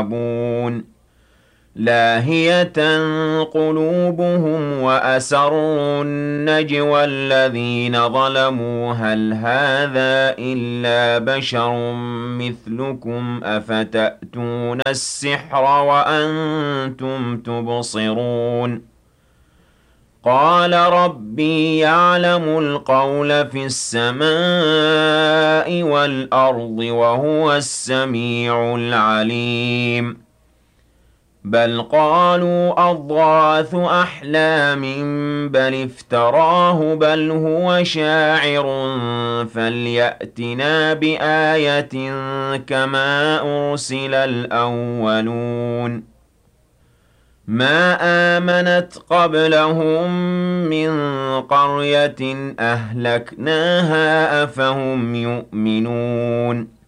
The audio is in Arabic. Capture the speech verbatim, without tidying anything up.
يلعبون لاهية قلوبهم وأسروا النجوى الذين ظلموا هل هذا إلا بشر مثلكم أفتأتون السحر وأنتم تبصرون قال ربي يعلم القول في السماء والأرض وهو السميع العليم بل قالوا أضغاث أحلام بل افتراه بل هو شاعر فليأتنا بآية كما أرسل الأولون ما آمنت قبلهم من قرية أهلكناها أفهم يؤمنون